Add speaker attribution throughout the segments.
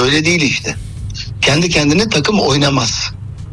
Speaker 1: Öyle değil işte. Kendi kendine takım oynamaz.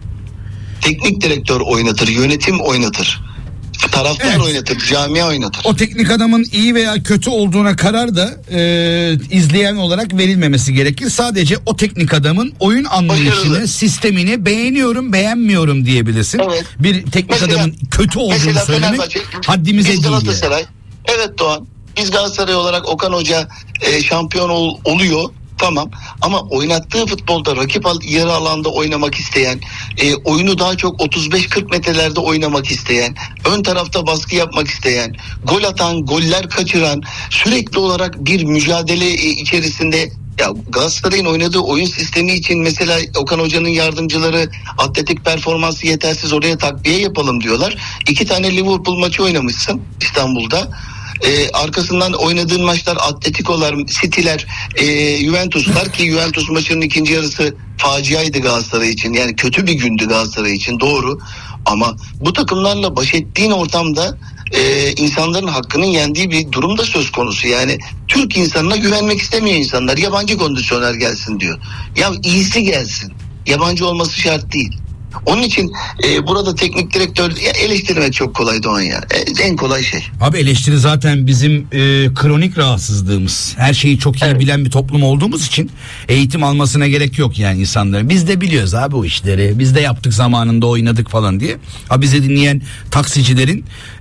Speaker 1: Teknik direktör oynatır, yönetim oynatır. Taraftar oynatır, camia oynatır.
Speaker 2: O teknik adamın iyi veya kötü olduğuna karar da izleyen olarak verilmemesi gerekir. Sadece o teknik adamın oyun anlayışını, sistemini beğeniyorum, beğenmiyorum diyebilirsin. Evet. Bir teknik adamın kötü olduğunu söylemek haddimize değil.
Speaker 1: Galatasaray, evet Doğan, biz Galatasaray olarak Okan Hoca şampiyon oluyor. Tamam, ama oynattığı futbolda rakip yarı alanda oynamak isteyen, oyunu daha çok 35-40 metrelerde oynamak isteyen, ön tarafta baskı yapmak isteyen, gol atan, goller kaçıran, sürekli olarak bir mücadele içerisinde. Ya Galatasaray'ın oynadığı oyun sistemi için mesela Okan Hoca'nın yardımcıları atletik performansı yetersiz, oraya takviye yapalım diyorlar. 2 tane Liverpool maçı oynamışsın İstanbul'da. Arkasından oynadığın maçlar Atletico'lar, City'ler, Juventus'lar ki Juventus maçının ikinci yarısı faciaydı Galatasaray için. Yani kötü bir gündü Galatasaray için, doğru. Ama bu takımlarla baş ettiğin ortamda insanların hakkının yendiği bir durum da söz konusu. Yani Türk insanına güvenmek istemiyor insanlar. Yabancı kondisyoner gelsin diyor. Ya iyisi gelsin. Yabancı olması şart değil. Onun için burada teknik direktör eleştirmek çok kolay Doğan ya. En kolay şey.
Speaker 2: Abi eleştiri zaten bizim kronik rahatsızlığımız. Her şeyi çok iyi bilen bir toplum olduğumuz için eğitim almasına gerek yok yani insanların. Biz de biliyoruz abi o işleri. Biz de yaptık zamanında, oynadık falan diye. Abi bizi dinleyen taksicilerin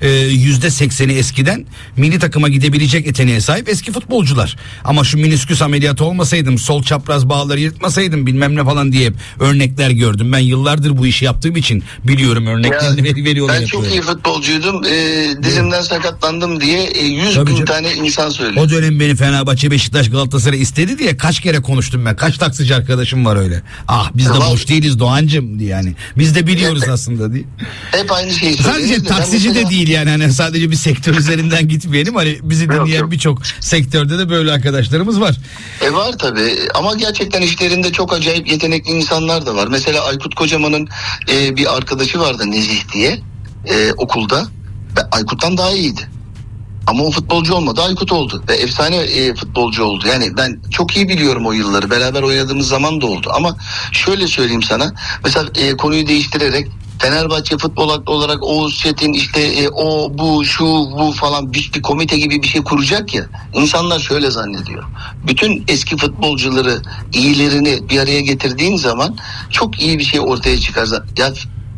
Speaker 2: %80'i eskiden milli takıma gidebilecek yeteneğe sahip eski futbolcular. Ama şu menisküs ameliyatı olmasaydım, sol çapraz bağları yırtmasaydım bilmem ne falan diye örnekler gördüm. Ben yıllardır bu işi yaptığım için biliyorum, örneklerini veriyorlar.
Speaker 1: Ben çok iyi futbolcuydum. Dizimden sakatlandım diye 100 bin tane insan söylüyor.
Speaker 2: O dönem beni Fenerbahçe, Beşiktaş, Galatasaray istedi diye kaç kere konuştum ben. Kaç taksici arkadaşım var öyle. Ah biz de boş değiliz Doğancım diye yani. Biz de biliyoruz aslında diye.
Speaker 1: Hep aynı şeyi söylüyoruz.
Speaker 2: Sadece taksici de değil yani. Hani sadece bir sektör üzerinden gitmeyelim. Hani bizi dinleyen birçok sektörde de böyle arkadaşlarımız var.
Speaker 1: Var tabii. Ama gerçekten işlerinde çok acayip yetenekli insanlar da var. Mesela Aykut Kocaman'ın bir arkadaşı vardı Nezih diye okulda. Aykut'tan daha iyiydi. Ama o futbolcu olmadı, Aykut oldu. Ve efsane futbolcu oldu. Yani ben çok iyi biliyorum o yılları. Beraber oynadığımız zaman da oldu. Ama şöyle söyleyeyim sana. Mesela konuyu değiştirerek Fenerbahçe futbol aklı olarak Oğuz Çetin işte o bu şu bu falan bir komite gibi bir şey kuracak ya. İnsanlar şöyle zannediyor. Bütün eski futbolcuları, iyilerini bir araya getirdiğin zaman çok iyi bir şey ortaya çıkar. Ya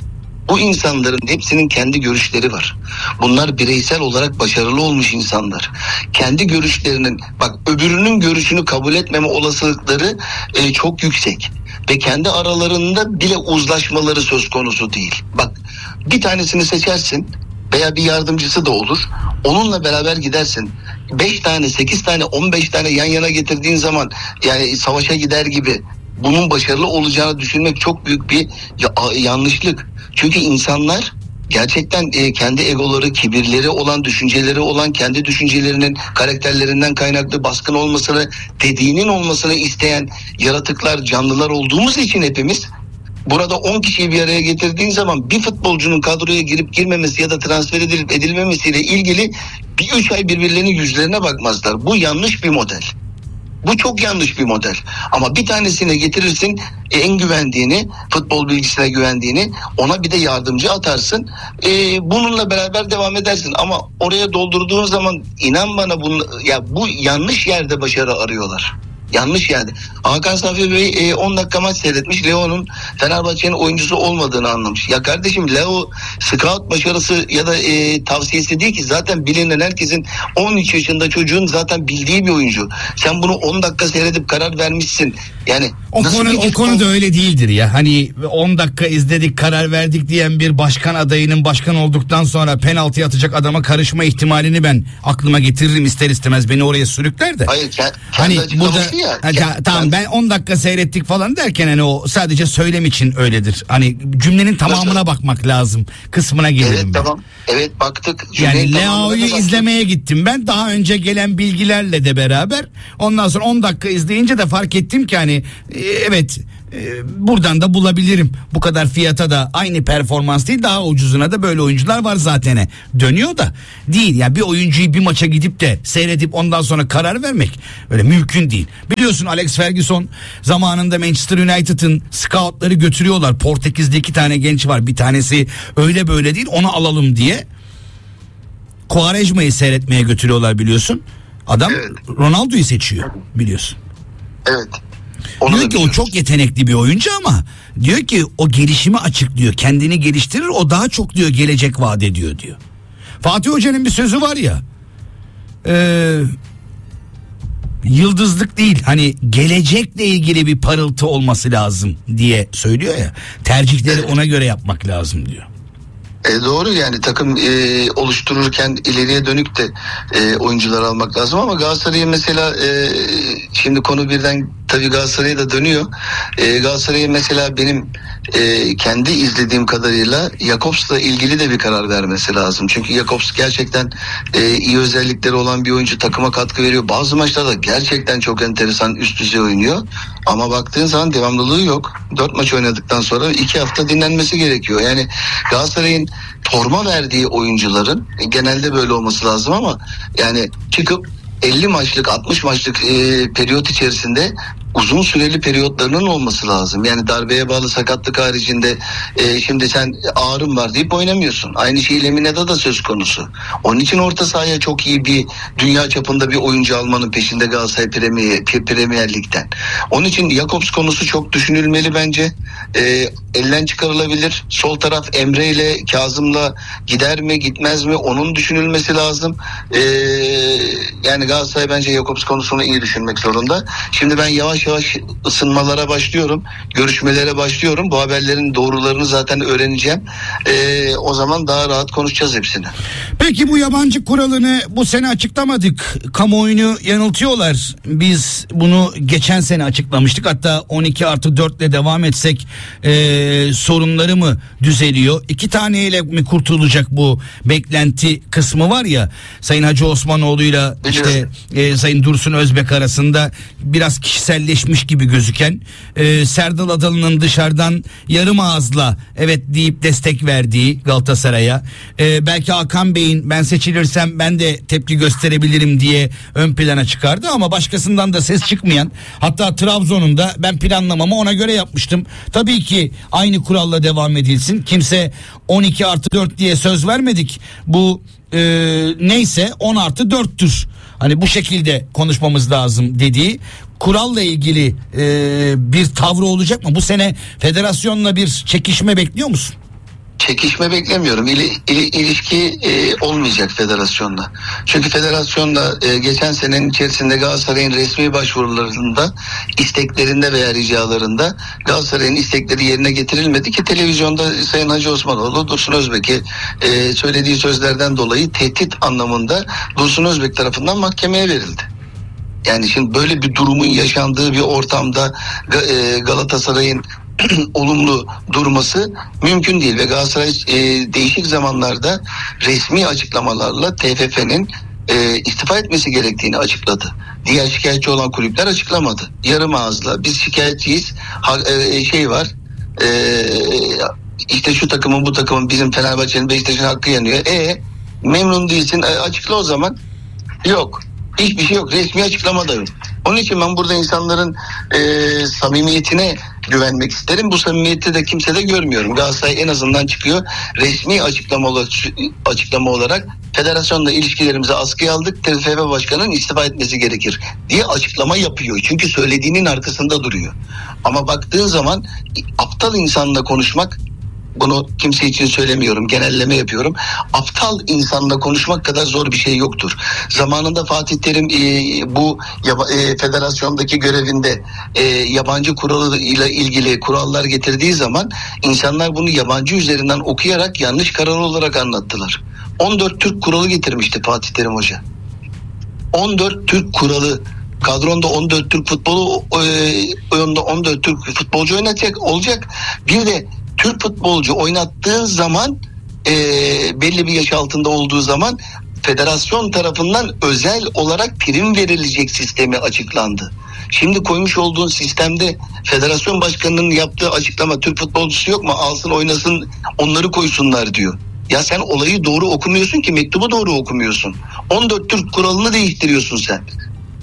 Speaker 1: bu insanların hepsinin kendi görüşleri var. Bunlar bireysel olarak başarılı olmuş insanlar. Kendi görüşlerinin, bak öbürünün görüşünü kabul etmeme olasılıkları çok yüksek. Ve kendi aralarında bile uzlaşmaları söz konusu değil. Bak bir tanesini seçersin veya bir yardımcısı da olur. Onunla beraber gidersin. 5 tane, 8 tane, 15 tane yan yana getirdiğin zaman yani savaşa gider gibi bunun başarılı olacağını düşünmek çok büyük bir yanlışlık. Çünkü insanlar gerçekten kendi egoları, kibirleri olan, düşünceleri olan, kendi düşüncelerinin karakterlerinden kaynaklı baskın olmasını, dediğinin olmasını isteyen yaratıklar, canlılar olduğumuz için hepimiz burada 10 kişiyi bir araya getirdiğin zaman bir futbolcunun kadroya girip girmemesi ya da transfer edilip edilmemesiyle ilgili bir 3 ay birbirlerinin yüzlerine bakmazlar. Bu yanlış bir model. Bu çok yanlış bir model. Ama bir tanesine getirirsin en güvendiğini, futbol bilgisine güvendiğini, ona bir de yardımcı atarsın. Bununla beraber devam edersin. Ama oraya doldurduğun zaman inan bana bu yanlış yerde başarı arıyorlar. Yanlış yerde. Hakan Safi Bey 10 dakika maç seyretmiş. Leo'nun Fenerbahçe'nin oyuncusu olmadığını anlamış. Ya kardeşim Leo scout başarısı ya da tavsiyesi değil ki. Zaten bilinen herkesin 13 yaşında çocuğun zaten bildiği bir oyuncu. Sen bunu 10 dakika seyredip karar vermişsin. Yani
Speaker 2: o konu da öyle değildir ya. Hani 10 dakika izledik, karar verdik diyen bir başkan adayının başkan olduktan sonra penaltı atacak adama karışma ihtimalini ben aklıma getiririm ister istemez, beni oraya sürükler de.
Speaker 1: Hayır,
Speaker 2: hani burada tamam ben 10 dakika seyrettik falan derken hani o sadece söylem için öyledir. Hani cümlenin tamamına bakmak lazım kısmına gelirim.
Speaker 1: Evet tamam. Evet baktık.
Speaker 2: Yani Leo'yu izlemeye gittim ben daha önce gelen bilgilerle de beraber. Ondan sonra 10 dakika izleyince de fark ettim ki hani evet buradan da bulabilirim. Bu kadar fiyata da aynı performans değil, daha ucuzuna da böyle oyuncular var zaten. Dönüyor da değil. Yani bir oyuncuyu bir maça gidip de seyredip ondan sonra karar vermek öyle mümkün değil. Biliyorsun Alex Ferguson zamanında Manchester United'ın scoutları götürüyorlar. Portekiz'de 2 tane genç var. Bir tanesi öyle böyle değil, onu alalım diye. Quaresma'yı seyretmeye götürüyorlar biliyorsun. Adam
Speaker 1: Evet.
Speaker 2: Ronaldo'yu seçiyor biliyorsun.
Speaker 1: Evet. Onu
Speaker 2: Diyor ki o çok yetenekli bir oyuncu ama diyor ki o gelişimi açıklıyor. Kendini geliştirir, o daha çok diyor gelecek vaat ediyor diyor. Fatih Hoca'nın bir sözü var ya. Yıldızlık değil, hani gelecekle ilgili bir parıltı olması lazım diye söylüyor ya. Tercihleri ona göre yapmak lazım diyor.
Speaker 1: Doğru, yani takım oluştururken ileriye dönük de oyuncular almak lazım ama Galatasaray'ın mesela şimdi konu birden tabii Galatasaray'a da dönüyor. Galatasaray'ın mesela benim kendi izlediğim kadarıyla Jakobs'la ilgili de bir karar vermesi lazım. Çünkü Jakobs gerçekten iyi özellikleri olan bir oyuncu, takıma katkı veriyor. Bazı maçlarda gerçekten çok enteresan üst düzey oynuyor. Ama baktığın zaman devamlılığı yok. 4 maç oynadıktan sonra 2 hafta dinlenmesi gerekiyor. Yani Galatasaray'ın forma verdiği oyuncuların genelde böyle olması lazım ama yani çıkıp 50 maçlık 60 maçlık periyot içerisinde uzun süreli periyotlarının olması lazım. Yani darbeye bağlı sakatlık haricinde şimdi sen ağrım var deyip oynamıyorsun. Aynı şey Lemina'da da söz konusu. Onun için orta sahaya çok iyi bir dünya çapında bir oyuncu almanın peşinde Galatasaray Premier Lig'den. Onun için Jakobs konusu çok düşünülmeli bence. Elden çıkarılabilir. Sol taraf Emre ile Kazım'la gider mi gitmez mi onun düşünülmesi lazım. Yani Galatasaray bence Jakobs konusunu iyi düşünmek zorunda. Şimdi ben yavaş yavaş ısınmalara başlıyorum. Görüşmelere başlıyorum. Bu haberlerin doğrularını zaten öğreneceğim. O zaman daha rahat konuşacağız hepsini.
Speaker 2: Peki bu yabancı kuralını bu sene açıklamadık. Kamuoyunu yanıltıyorlar. Biz bunu geçen sene açıklamıştık. Hatta 12+4 ile devam etsek sorunları mı düzeliyor? 2 taneyle mi kurtulacak bu beklenti kısmı var ya. Sayın Hacı Osmanoğlu'yla işte Sayın Dursun Özbek arasında biraz kişiselleşmiş gibi gözüken Serdal Adalı'nın dışarıdan yarım ağızla evet deyip destek verdiği Galatasaray'a, belki Hakan Bey'in ben seçilirsem ben de tepki gösterebilirim diye ön plana çıkardı ama başkasından da ses çıkmayan, hatta Trabzon'un da ben planlamamı ona göre yapmıştım. Tabii ki aynı kuralla devam edilsin. Kimse 12+4 diye söz vermedik. Bu neyse 10+4'tür. Hani bu şekilde konuşmamız lazım dediği kuralla ilgili bir tavrı olacak mı? Bu sene federasyonla bir çekişme bekliyor musun?
Speaker 1: Çekişme beklemiyorum. İlişki olmayacak federasyonla. Çünkü federasyonla geçen senenin içerisinde Galatasaray'ın resmi başvurularında, isteklerinde veya ricalarında Galatasaray'ın istekleri yerine getirilmedi ki televizyonda Sayın Hacı Osmanoğlu Dursun Özbek'e söylediği sözlerden dolayı tehdit anlamında Dursun Özbek tarafından mahkemeye verildi. Yani şimdi böyle bir durumun yaşandığı bir ortamda Galatasaray'ın olumlu durması mümkün değil ve Galatasaray değişik zamanlarda resmi açıklamalarla TFF'nin istifa etmesi gerektiğini açıkladı. Diğer şikayetçi olan kulüpler açıklamadı. Yarım ağızla biz şikayetçiyiz var işte şu takımın bu takımın bizim Fenerbahçe'nin Beşiktaş'ın hakkı yanıyor. Memnun değilsin açıkla o zaman. Yok. Hiçbir şey yok. Resmi açıklama da yok. Onun için ben burada insanların samimiyetine güvenmek isterim. Bu samimiyeti de kimse de görmüyorum. Galatasaray en azından çıkıyor. Resmi açıklama olarak federasyonla ilişkilerimizi askıya aldık. TFF Başkanı'nın istifa etmesi gerekir diye açıklama yapıyor. Çünkü söylediğinin arkasında duruyor. Ama baktığın zaman aptal insanla konuşmak, bunu kimse için söylemiyorum, genelleme yapıyorum. Aptal insanla konuşmak kadar zor bir şey yoktur. Zamanında Fatih Terim bu federasyondaki görevinde yabancı kuralı ile ilgili kurallar getirdiği zaman insanlar bunu yabancı üzerinden okuyarak yanlış karar olarak anlattılar. 14 Türk kuralı getirmişti Fatih Terim Hoca. 14 Türk kuralı. Kadronda 14 Türk oyunda 14 Türk futbolcu oynatacak olacak. Bir de Türk futbolcu oynattığı zaman belli bir yaş altında olduğu zaman federasyon tarafından özel olarak prim verilecek sistemi açıklandı. Şimdi koymuş olduğun sistemde federasyon başkanının yaptığı açıklama Türk futbolcusu yok mu? Alsın oynasın onları koysunlar diyor. Ya sen olayı doğru okumuyorsun ki, mektubu doğru okumuyorsun. 14 Türk kuralını değiştiriyorsun sen.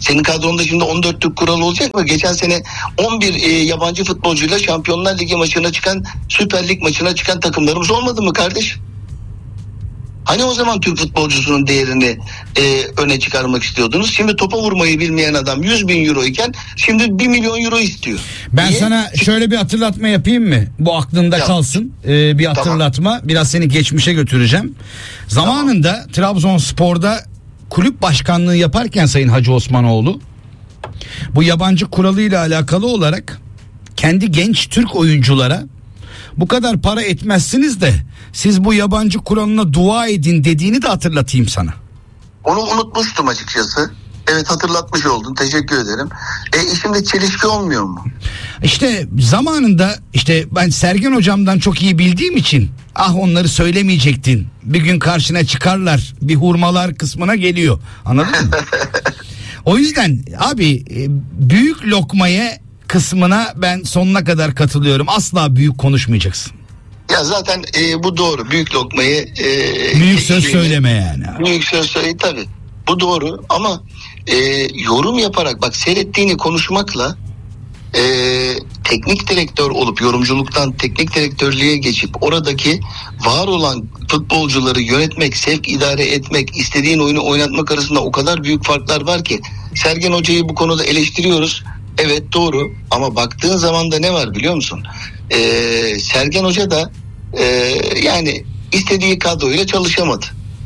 Speaker 1: Senin kadronda şimdi 14'lük kural olacak mı? Geçen sene 11 yabancı futbolcuyla Şampiyonlar Ligi maçına çıkan, Süper Lig maçına çıkan takımlarımız olmadı mı kardeş? Hani o zaman Türk futbolcusunun değerini öne çıkarmak istiyordunuz? Şimdi topa vurmayı bilmeyen adam 100.000 euro iken şimdi 1 milyon euro istiyor.
Speaker 2: Ben
Speaker 1: Niye?
Speaker 2: sana şöyle bir hatırlatma yapayım mı? Bu aklında
Speaker 1: Yap.
Speaker 2: kalsın. Bir hatırlatma. Tamam. Biraz seni geçmişe götüreceğim. Zamanında Trabzonspor'da kulüp başkanlığı yaparken Sayın Hacı Osmanoğlu bu yabancı kuralıyla alakalı olarak kendi genç Türk oyunculara bu kadar para etmezsiniz de siz bu yabancı kuralına dua edin dediğini de hatırlatayım sana.
Speaker 1: Onu unutmuştum açıkçası. Evet, hatırlatmış oldun. Teşekkür ederim. Şimdi çelişki olmuyor mu?
Speaker 2: İşte zamanında ben Sergen hocamdan çok iyi bildiğim için onları söylemeyecektin. Bir gün karşına çıkarlar, bir hurmalar kısmına geliyor. Anladın mı? O yüzden abi büyük lokmaya kısmına ben sonuna kadar katılıyorum. Asla büyük konuşmayacaksın.
Speaker 1: Ya zaten bu doğru. Büyük lokmayı
Speaker 2: büyük söz söyleme yani.
Speaker 1: Büyük söz söyle tabii. Bu doğru ama yorum yaparak, bak, seyrettiğini konuşmakla teknik direktör olup yorumculuktan teknik direktörlüğe geçip oradaki var olan futbolcuları yönetmek, sevk idare etmek, istediğin oyunu oynatmak arasında o kadar büyük farklar var ki. Sergen Hoca'yı bu konuda eleştiriyoruz. Evet, doğru, ama baktığın zaman da ne var biliyor musun? Sergen Hoca da yani istediği kadroyla çalışamadı.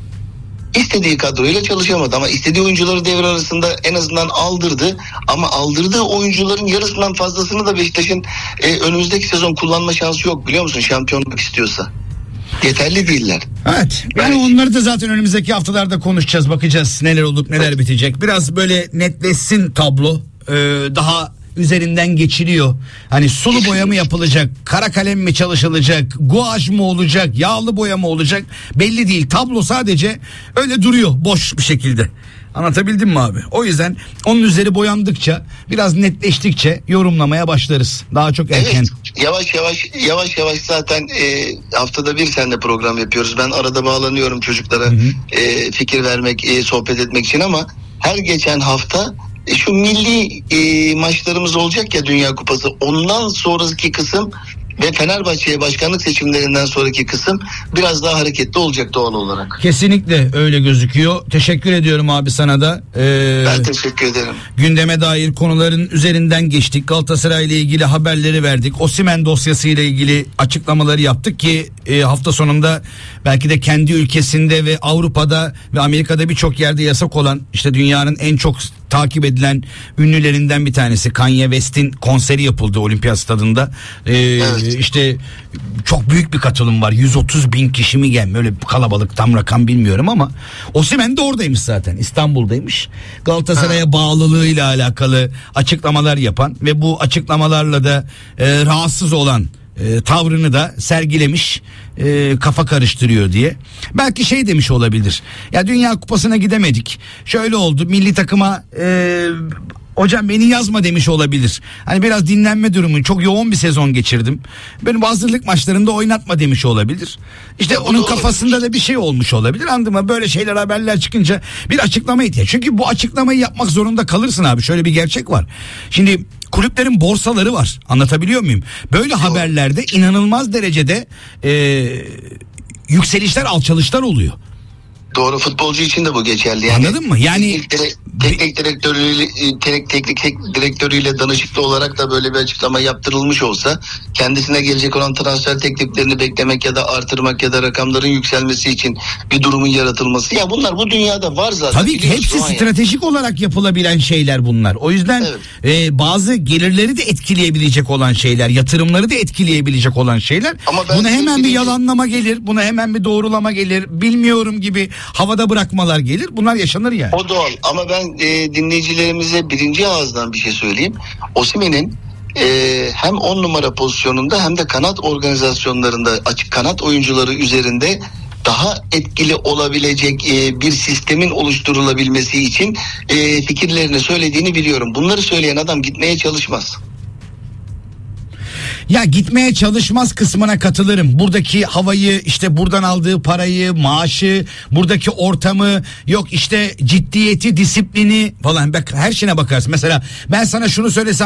Speaker 1: Ama istediği oyuncuları devre arasında en azından aldırdı. Ama aldırdığı oyuncuların yarısından fazlasını da Beşiktaş'ın önümüzdeki sezon kullanma şansı yok, biliyor musun? Şampiyonluk istiyorsa. Yeterli değiller.
Speaker 2: Evet. Yani onları da zaten önümüzdeki haftalarda konuşacağız. Bakacağız neler olup neler bitecek. Biraz böyle netleşsin tablo. Daha üzerinden geçiliyor. Hani sulu boya mı yapılacak, kara kalem mi çalışılacak, guaj mı olacak, yağlı boya mı olacak belli değil. Tablo sadece öyle duruyor boş bir şekilde. Anlatabildim mi abi? O yüzden onun üzeri boyandıkça, biraz netleştikçe yorumlamaya başlarız. Daha çok erken.
Speaker 1: Evet, yavaş yavaş zaten haftada bir seninle program yapıyoruz. Ben arada bağlanıyorum çocuklara fikir vermek, sohbet etmek için, ama her geçen hafta şu milli maçlarımız olacak ya, Dünya Kupası, ondan sonraki kısım ve Fenerbahçe'ye başkanlık seçimlerinden sonraki kısım biraz daha hareketli olacak doğal olarak.
Speaker 2: Kesinlikle öyle gözüküyor. Teşekkür ediyorum abi sana da.
Speaker 1: Ben teşekkür ederim.
Speaker 2: Gündeme dair konuların üzerinden geçtik. Galatasaray ile ilgili haberleri verdik. Osimhen dosyası ile ilgili açıklamaları yaptık ki hafta sonunda belki de kendi ülkesinde ve Avrupa'da ve Amerika'da birçok yerde yasak olan, dünyanın en çok takip edilen ünlülerinden bir tanesi Kanye West'in konseri yapıldı Olimpiyat Stadında.
Speaker 1: Evet.
Speaker 2: Çok büyük bir katılım var. 130.000 kişi mi gelmiş? Öyle kalabalık, tam rakam bilmiyorum ama Osimhen de oradaymış zaten. İstanbul'daymış. Galatasaray'a bağlılığıyla alakalı açıklamalar yapan ve bu açıklamalarla da rahatsız olan tavrını da sergilemiş, kafa karıştırıyor diye. Belki demiş olabilir. Ya Dünya Kupası'na gidemedik. Şöyle oldu. Milli takıma hocam beni yazma demiş olabilir. Hani biraz dinlenme durumu, çok yoğun bir sezon geçirdim. Benim hazırlık maçlarında oynatma demiş olabilir. Onun kafasında da bir şey olmuş olabilir. Anladın mı? Böyle şeyler, haberler çıkınca bir açıklama ihtiyaç. Çünkü bu açıklamayı yapmak zorunda kalırsın abi. Şöyle bir gerçek var. Şimdi kulüplerin borsaları var. Anlatabiliyor muyum? Böyle haberlerde inanılmaz derecede yükselişler, alçalışlar oluyor.
Speaker 1: Doğru, futbolcu için de bu geçerli. Yani
Speaker 2: anladın mı? Yani
Speaker 1: teknik direktörüyle danışıklı olarak da böyle bir açıklama yaptırılmış olsa, kendisine gelecek olan transfer tekliflerini beklemek ya da artırmak ya da rakamların yükselmesi için bir durumun yaratılması. Ya bunlar bu dünyada var zaten.
Speaker 2: Tabii ki hepsi stratejik olarak yapılabilen şeyler bunlar. O yüzden bazı gelirleri de etkileyebilecek olan şeyler, yatırımları da etkileyebilecek olan şeyler. Buna hemen bir yalanlama gelir, buna hemen bir doğrulama gelir, bilmiyorum gibi havada bırakmalar gelir. Bunlar yaşanır yani.
Speaker 1: O doğal, ama ben dinleyicilerimize birinci ağızdan bir şey söyleyeyim. Osimhen'in hem 10 numara pozisyonunda hem de kanat organizasyonlarında, açık kanat oyuncuları üzerinde daha etkili olabilecek bir sistemin oluşturulabilmesi için fikirlerini söylediğini biliyorum. Bunları söyleyen adam gitmeye çalışmaz.
Speaker 2: Ya gitmeye çalışmaz kısmına katılırım. Buradaki havayı, işte buradan aldığı parayı, maaşı, buradaki ortamı, yok işte ciddiyeti, disiplini falan, bak her şeyine bakarsın. Mesela ben sana şunu söylesem